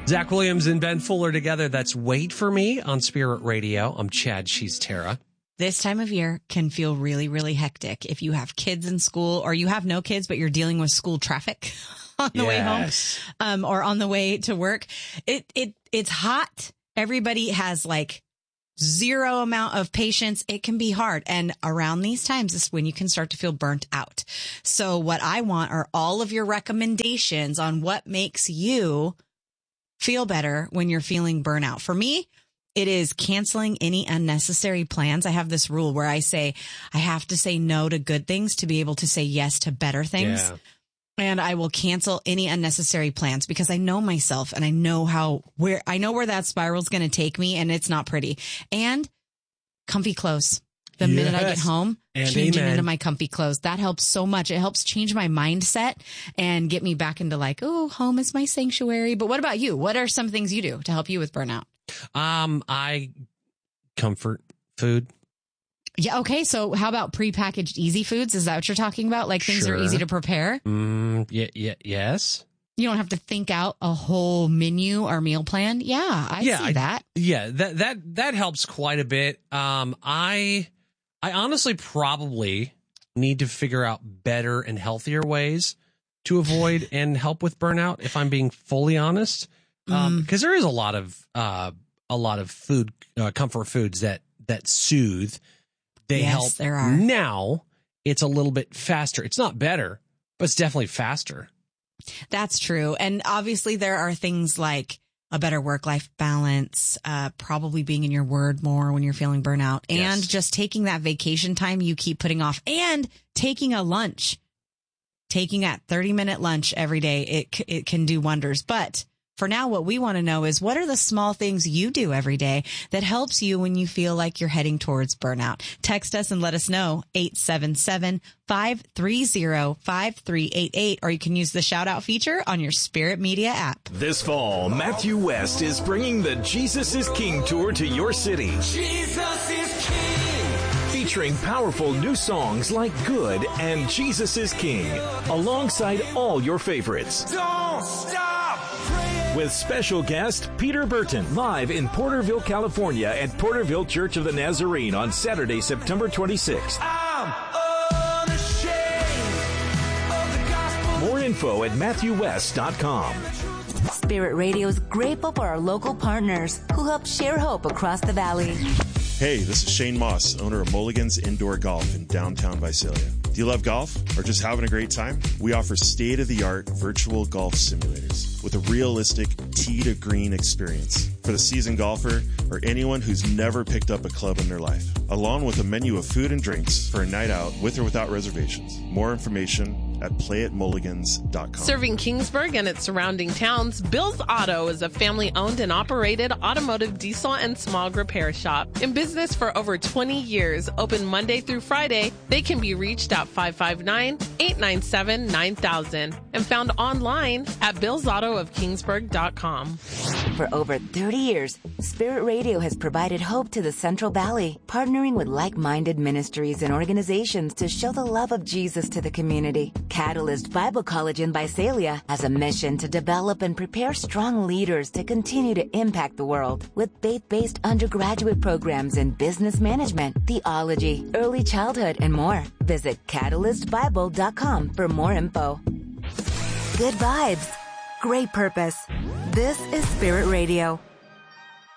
Zach Williams and Ben Fuller together. That's Wait For Me on Spirit Radio. I'm Chad. She's Tara. This time of year can feel really, really hectic. If you have kids in school or you have no kids, but you're dealing with school traffic on the way home, or on the way to work, it's hot. Everybody has like zero amount of patience. It can be hard. And around these times is when you can start to feel burnt out. So what I want are all of your recommendations on what makes you feel better when you're feeling burnout. For me, it is canceling any unnecessary plans. I have this rule where I say I have to say no to good things to be able to say yes to better things. Yeah. And I will cancel any unnecessary plans because I know myself and I know where that spiral is going to take me, and it's not pretty. And comfy clothes. The minute I get home, changing into my comfy clothes. That helps so much. It helps change my mindset and get me back into like, oh, home is my sanctuary. But what about you? What are some things you do to help you with burnout? I comfort food. Yeah. Okay. So how about prepackaged easy foods? Is that what you're talking about? Like things are easy to prepare? Yes. You don't have to think out a whole menu or meal plan. Yeah. I see that. Yeah. That helps quite a bit. I honestly probably need to figure out better and healthier ways to avoid and help with burnout, if I'm being fully honest. Because there is a lot of food, comfort foods that soothe. They help. There are. Now it's a little bit faster. It's not better, but it's definitely faster. That's true. And obviously there are things like a better work-life balance, probably being in your word more when you're feeling burnout, and just taking that vacation time you keep putting off, and taking a lunch, taking that 30-minute lunch every day. It can do wonders. But for now, what we want to know is, what are the small things you do every day that helps you when you feel like you're heading towards burnout? Text us and let us know, 877-530-5388, or you can use the shout out feature on your Spirit Media app. This fall, Matthew West is bringing the Jesus is King tour to your city. Jesus is King! Featuring powerful new songs like Good and Jesus is King, alongside all your favorites. Don't stop praying! With special guest Peter Burton, live in Porterville, California at Porterville Church of the Nazarene on Saturday, September 26th. I'm unashamed of the gospel. More info at MatthewWest.com. Spirit Radio is grateful for our local partners who help share hope across the valley. Hey, this is Shane Moss, owner of Mulligan's Indoor Golf in downtown Visalia. Do you love golf or just having a great time? We offer state-of-the-art virtual golf simulators with a realistic tee to green experience for the seasoned golfer or anyone who's never picked up a club in their life, along with a menu of food and drinks for a night out with or without reservations. More information at playatmulligans.com. Serving Kingsburg and its surrounding towns, Bill's Auto is a family-owned and operated automotive diesel and smog repair shop. In business for over 20 years, open Monday through Friday, they can be reached at 559-897-9000 and found online at billsautoofkingsburg.com. For over 30 years, Spirit Radio has provided hope to the Central Valley, partnering with like-minded ministries and organizations to show the love of Jesus to the community. Catalyst Bible College in Visalia has a mission to develop and prepare strong leaders to continue to impact the world with faith-based undergraduate programs in business management, theology, early childhood, and more. Visit catalystbible.com for more info. Good vibes, great purpose. This is Spirit Radio.